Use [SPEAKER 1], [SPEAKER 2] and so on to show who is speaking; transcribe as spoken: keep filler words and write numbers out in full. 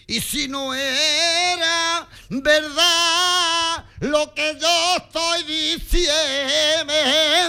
[SPEAKER 1] Y si no era verdad lo que yo estoy diciendo,